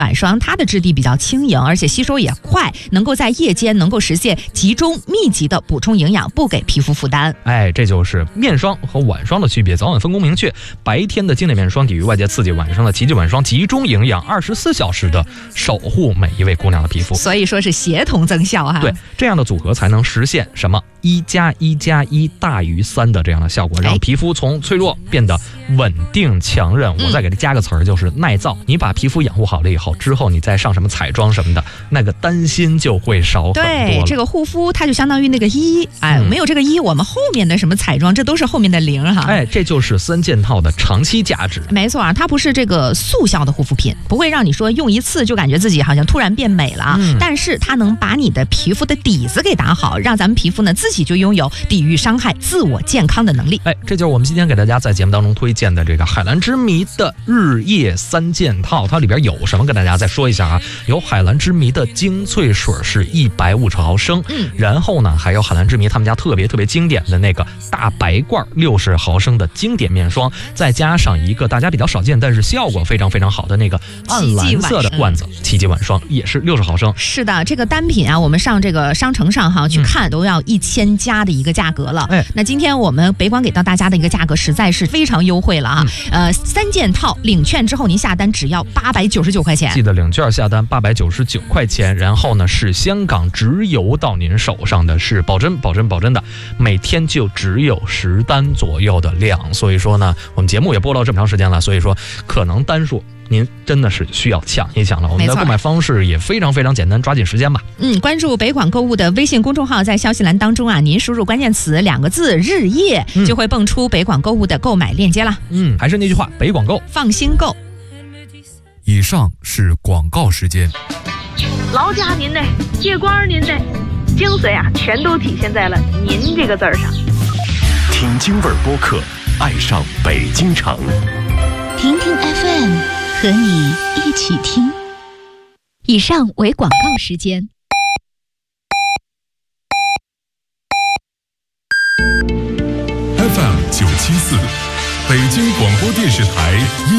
晚霜它的质地比较轻盈，而且吸收也快，能够在夜间能够实现集中密集的补充营养，不给皮肤负担。 这就是面霜和晚霜的区别，早晚分工明确。白天的经典面霜抵御外界刺激，晚上的奇迹晚霜集中营养，24小时的守护每一位姑娘的皮肤。 所以说是协同增效哈。 对，这样的组合才能实现什么1+1+1大于3的这样的效果，让皮肤从脆弱变得稳定强韧。我再给它加个词儿，就是耐造。你把皮肤养护好了以后，之后你再上什么彩妆什么的，那个担心就会少很多了。 对，这个护肤它就相当于那个1，没有这个1，我们后面的什么彩妆，这都是后面的0哈。 这就是3件套的长期价值。 没错啊，它不是这个速效的护肤品，不会让你说用一次就感觉自己好像突然变美了，但是它能把你的皮肤的底子给打好，让咱们皮肤呢自己就拥有抵御伤害、自我健康的能力。 这就是我们今天给大家在节目当中推荐的这个海蓝之谜的日夜3件套。它里边有什么跟大家再说一下啊？有海蓝之谜的精粹水是150毫升，然后呢还有海蓝之谜他们家特别经典的那个大白罐60毫升的经典面霜，再加上一个大家比较少见但是效果非常好的那个暗蓝色的罐子奇迹晚霜，也是60毫升。 是的，这个单品啊，我们上这个商城上去看都要1000加的一个价格了。那今天我们北广给到大家的一个价格实在是非常优惠了啊！3件套领券之后您下单只要899块钱， 记得领券下单899块钱，然后呢是香港直邮到您手上的，是保真的，每天就只有10单左右的量。所以说呢，我们节目也播了这么长时间了，所以说可能单数您真的是需要抢一抢了。我们的购买方式也非常简单，抓紧时间吧。 关注北广购物的微信公众号，在消息栏当中啊，您输入关键词2个字日夜，就会蹦出北广购物的购买链接了。 还是那句话，北广购， 放心购。 以上是广告时间。 劳驾您的，借光您的，精髓啊，全都体现在了“您”这个字儿上。 听京味儿播客，爱上北京城。 听听 FM， 和你一起听。以上为广告时间。 FM 974，北京广播电视台